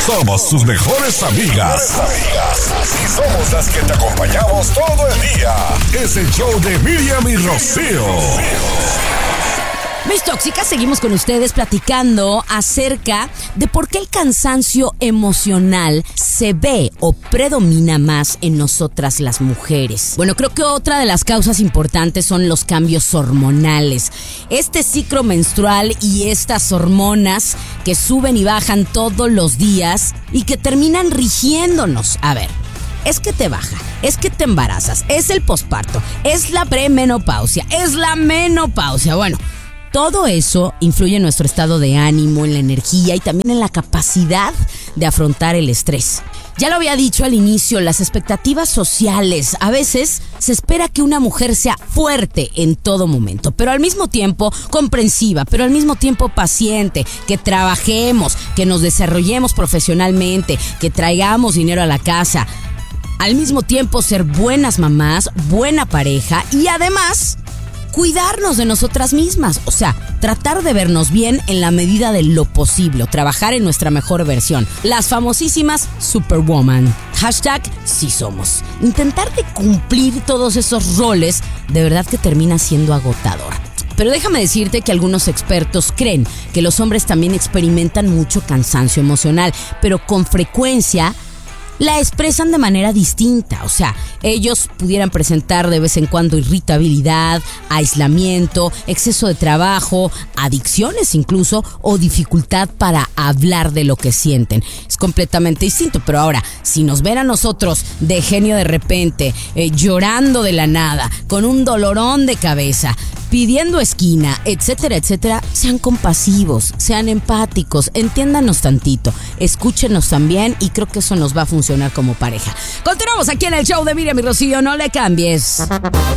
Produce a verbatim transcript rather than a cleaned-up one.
Somos sus mejores amigas. Y somos las que te acompañamos todo el día. Es el show de Miriam y Rocío. Mis tóxicas, seguimos con ustedes platicando acerca de por qué el cansancio emocional se ve o predomina más en nosotras las mujeres. Bueno, creo que otra de las causas importantes son los cambios hormonales. Este ciclo menstrual y estas hormonas que suben y bajan todos los días y que terminan rigiéndonos. A ver, es que te baja, es que te embarazas, es el posparto, es la premenopausia, es la menopausia. Bueno, todo eso influye en nuestro estado de ánimo, en la energía y también en la capacidad de afrontar el estrés. Ya lo había dicho al inicio, las expectativas sociales. A veces se espera que una mujer sea fuerte en todo momento, pero al mismo tiempo comprensiva, pero al mismo tiempo paciente, que trabajemos, que nos desarrollemos profesionalmente, que traigamos dinero a la casa. Al mismo tiempo ser buenas mamás, buena pareja y además cuidarnos de nosotras mismas, o sea, tratar de vernos bien en la medida de lo posible, o trabajar en nuestra mejor versión. Las famosísimas Superwoman. Hashtag sí somos. Intentar de cumplir todos esos roles de verdad que termina siendo agotador. Pero déjame decirte que algunos expertos creen que los hombres también experimentan mucho cansancio emocional, pero con frecuencia la expresan de manera distinta. O sea, ellos pudieran presentar de vez en cuando irritabilidad, aislamiento, exceso de trabajo, adicciones incluso, o dificultad para hablar de lo que sienten. Es completamente distinto. Pero ahora, si nos ven a nosotros de genio de repente, eh, llorando de la nada, con un dolorón de cabeza, pidiendo esquina, etcétera, etcétera, sean compasivos, sean empáticos, entiéndanos tantito, escúchenos también y creo que eso nos va a funcionar como pareja. Continuamos aquí en el show de Miriam y Rocío, no le cambies.